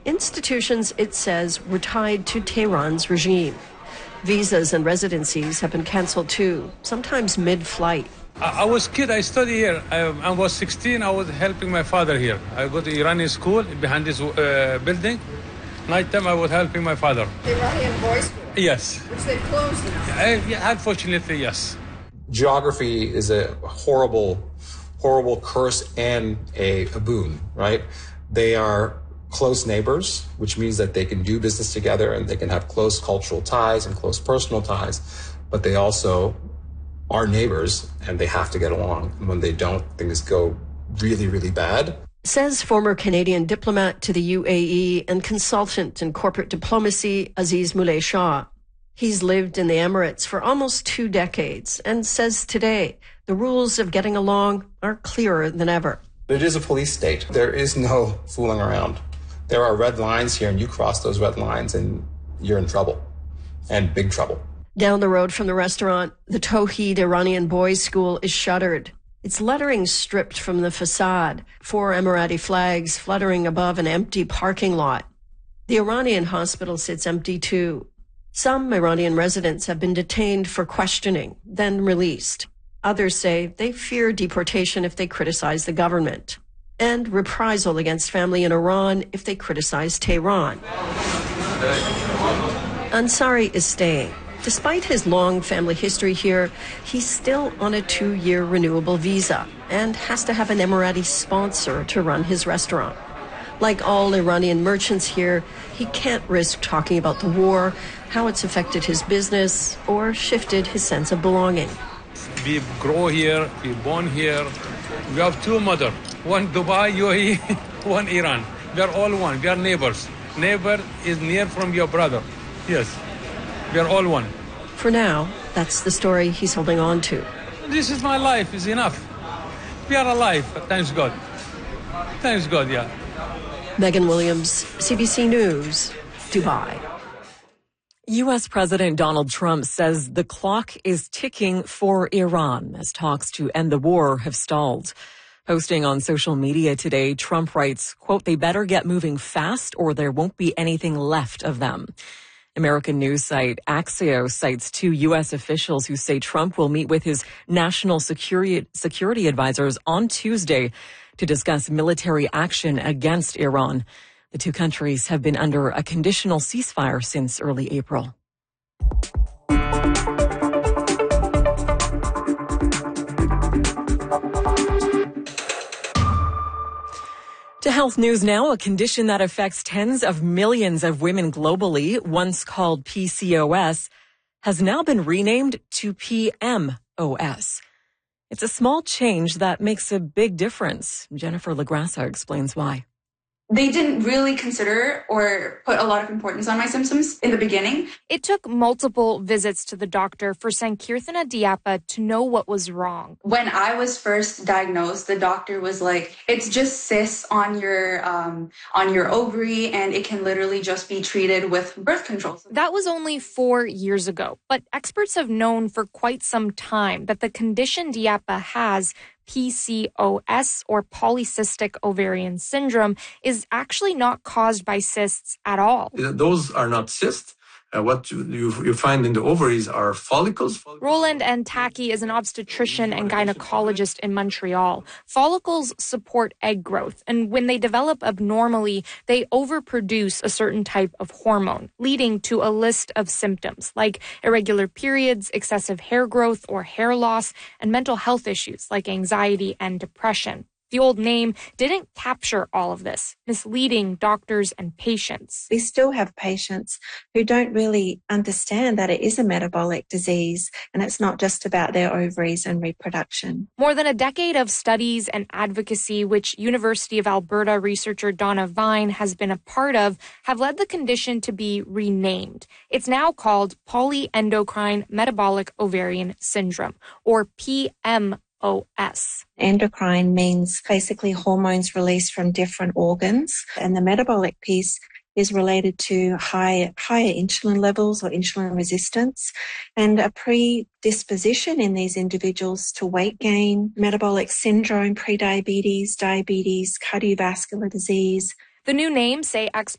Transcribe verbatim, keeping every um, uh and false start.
Institutions, it says, were tied to Tehran's regime. Visas and residencies have been canceled too, sometimes mid-flight. I, I was kid, I studied here. I, I was sixteen, I was helping my father here. I go to Iranian school behind this uh, building. Nighttime, I was helping my father. Iranian boys' school? Yes. Which they've closed now? Uh, yeah, unfortunately, yes. Geography is a horrible, horrible curse and a, a boon, right? They are close neighbors, which means that they can do business together and they can have close cultural ties and close personal ties, but they also are neighbors and they have to get along. And when they don't, things go really, really bad. Says former Canadian diplomat to the U A E and consultant in corporate diplomacy, Aziz Moulay Shah. He's lived in the Emirates for almost two decades and says today the rules of getting along are clearer than ever. It is a police state. There is no fooling around. There are red lines here, and you cross those red lines and you're in trouble, and big trouble. Down the road from the restaurant, the Tawhid Iranian Boys' School is shuttered. Its lettering stripped from the facade, four Emirati flags fluttering above an empty parking lot. The Iranian hospital sits empty too. Some Iranian residents have been detained for questioning, then released. Others say they fear deportation if they criticize the government, and reprisal against family in Iran if they criticize Tehran. Ansari is staying. Despite his long family history here, he's still on a two-year renewable visa and has to have an Emirati sponsor to run his restaurant. Like all Iranian merchants here, he can't risk talking about the war, how it's affected his business, or shifted his sense of belonging. We grow here, we born here. We have two mothers, one Dubai, U A E, one Iran. We are all one, we are neighbors. Neighbor is near from your brother. Yes, we are all one. For now, that's the story he's holding on to. This is my life, is enough. We are alive, thanks God. Thanks God, yeah. Megan Williams, C B C News, Dubai. U S. President Donald Trump says the clock is ticking for Iran as talks to end the war have stalled. Posting on social media today, Trump writes, quote, "They better get moving fast or there won't be anything left of them." American news site Axios cites two U S officials who say Trump will meet with his national security, security advisors on Tuesday to discuss military action against Iran. The two countries have been under a conditional ceasefire since early April. To health news now, a condition that affects tens of millions of women globally, once called P C O S, has now been renamed to P M O S. It's a small change that makes a big difference. Jennifer LaGrassa explains why. They didn't really consider or put a lot of importance on my symptoms in the beginning. It took multiple visits to the doctor for Sankirthana Diapa to know what was wrong. When I was first diagnosed, the doctor was like, it's just cysts on your um, on your ovary, and it can literally just be treated with birth control. That was only four years ago, but experts have known for quite some time that the condition Diapa has, P C O S, or polycystic ovarian syndrome, is actually not caused by cysts at all. Those are not cysts. Uh, what you, you, you find in the ovaries are follicles. Roland Antaki is an obstetrician and gynecologist in Montreal. Follicles support egg growth, and when they develop abnormally, they overproduce a certain type of hormone, leading to a list of symptoms like irregular periods, excessive hair growth or hair loss, and mental health issues like anxiety and depression. The old name didn't capture all of this, misleading doctors and patients. We still have patients who don't really understand that it is a metabolic disease and it's not just about their ovaries and reproduction. More than a decade of studies and advocacy, which University of Alberta researcher Donna Vine has been a part of, have led the condition to be renamed. It's now called polyendocrine metabolic ovarian syndrome, or P M O S. Endocrine means basically hormones released from different organs, and the metabolic piece is related to high, higher insulin levels or insulin resistance and a predisposition in these individuals to weight gain, metabolic syndrome, prediabetes, diabetes, cardiovascular disease. The new name, say experts,